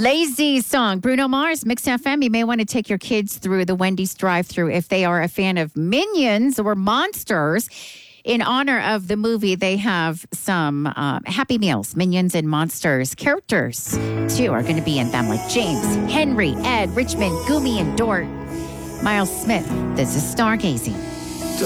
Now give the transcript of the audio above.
Lazy song. Bruno Mars, Mix FM. You may want to take your kids through the Wendy's drive-thru if they are a fan of Minions or Monsters. In honor of the movie, they have some Happy Meals, Minions and Monsters. Characters, too, are going to be in them, like James, Henry, Ed, Richmond, Goomy, and Dort. Miles Smith, this is Stargazing.